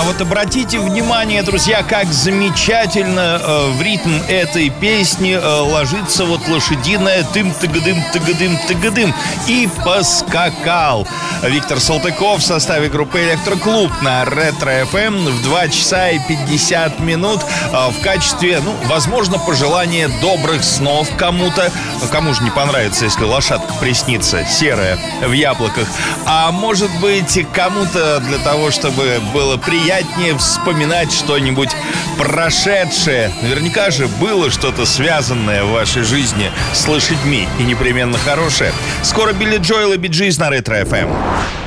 А вот обратите внимание, друзья, как замечательно в ритм этой песни ложится вот лошадиная тым-тыгадым-тыгадым-тыгадым. И поскакал Виктор Салтыков в составе группы «Электроклуб» на Ретро-ФМ в 2 часа и 50 минут в качестве, возможно, пожелания добрых снов кому-то. Кому же не понравится, если лошадка приснится серая в яблоках. А может быть, кому-то для того, чтобы было приятнее вспоминать что-нибудь прошедшее. Наверняка же было что-то связанное в вашей жизни с лошадьми, и непременно хорошее. Скоро Билли Джоэл и Би Джиз на Ретро-ФМ.